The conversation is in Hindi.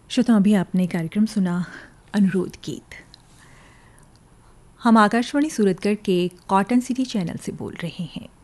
श्रोताओं, अभी आपने कार्यक्रम सुना अनुरोध गीत। हम आकाशवाणी सूरतगढ़ के कॉटन सिटी चैनल से बोल रहे हैं।